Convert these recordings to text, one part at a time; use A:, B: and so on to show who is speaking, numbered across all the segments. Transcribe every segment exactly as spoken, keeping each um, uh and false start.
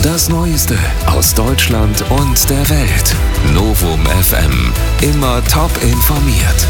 A: Das Neueste aus Deutschland und der Welt. Novum F M. Immer top informiert.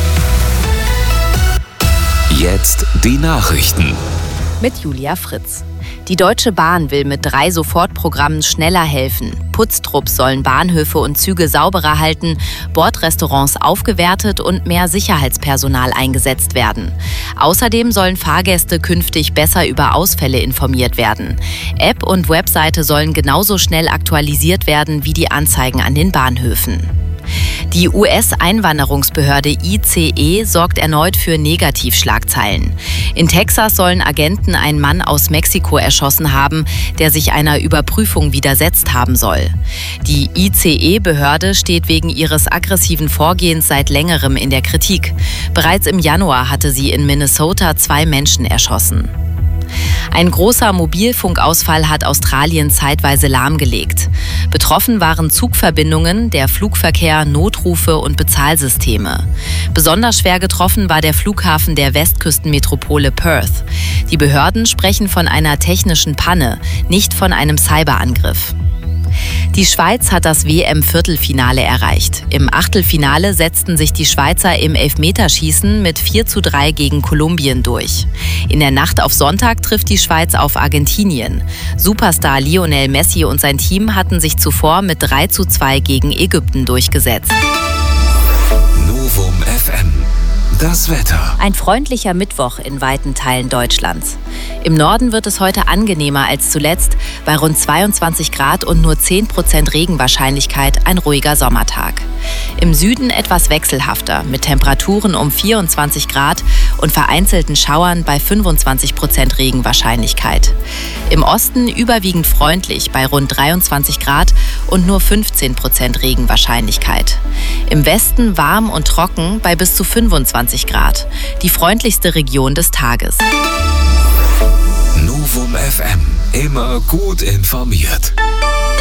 A: Jetzt die Nachrichten.
B: Mit Julia Fritz. Die Deutsche Bahn will mit drei Sofortprogrammen schneller helfen. Putztrupps sollen Bahnhöfe und Züge sauberer halten, Bordrestaurants aufgewertet und mehr Sicherheitspersonal eingesetzt werden. Außerdem sollen Fahrgäste künftig besser über Ausfälle informiert werden. App und Webseite sollen genauso schnell aktualisiert werden wie die Anzeigen an den Bahnhöfen. Die U S-Einwanderungsbehörde I C E sorgt erneut für Negativschlagzeilen. In Texas sollen Agenten einen Mann aus Mexiko erschossen haben, der sich einer Überprüfung widersetzt haben soll. Die I C E-Behörde steht wegen ihres aggressiven Vorgehens seit längerem in der Kritik. Bereits im Januar hatte sie in Minnesota zwei Menschen erschossen. Ein großer Mobilfunkausfall hat Australien zeitweise lahmgelegt. Betroffen waren Zugverbindungen, der Flugverkehr, Notrufe und Bezahlsysteme. Besonders schwer getroffen war der Flughafen der Westküstenmetropole Perth. Die Behörden sprechen von einer technischen Panne, nicht von einem Cyberangriff. Die Schweiz hat das W M-Viertelfinale erreicht. Im Achtelfinale setzten sich die Schweizer im Elfmeterschießen mit vier zu drei gegen Kolumbien durch. In der Nacht auf Sonntag trifft die Schweiz auf Argentinien. Superstar Lionel Messi und sein Team hatten sich zuvor mit drei zu zwei gegen Ägypten durchgesetzt.
A: Novum F M. Das Wetter.
B: Ein freundlicher Mittwoch in weiten Teilen Deutschlands. Im Norden wird es heute angenehmer als zuletzt, bei rund zweiundzwanzig Grad und nur zehn Prozent Regenwahrscheinlichkeit ein ruhiger Sommertag. Im Süden etwas wechselhafter, mit Temperaturen um vierundzwanzig Grad und vereinzelten Schauern bei fünfundzwanzig Prozent Regenwahrscheinlichkeit. Im Osten überwiegend freundlich bei rund dreiundzwanzig Grad und nur fünfzehn Prozent Regenwahrscheinlichkeit. Im Westen warm und trocken bei bis zu fünfundzwanzig Grad, die freundlichste Region des Tages.
A: Novum F M. Immer gut informiert.